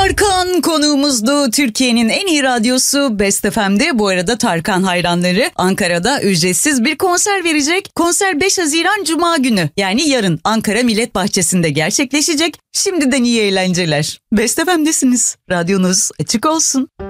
Tarkan konuğumuzdu. Türkiye'nin en iyi radyosu Best FM'de. Bu arada Tarkan hayranları Ankara'da ücretsiz bir konser verecek. Konser 5 Haziran Cuma günü, yani yarın Ankara Millet Bahçesi'nde gerçekleşecek. Şimdiden iyi eğlenceler. Best FM'desiniz. Radyonuz açık olsun.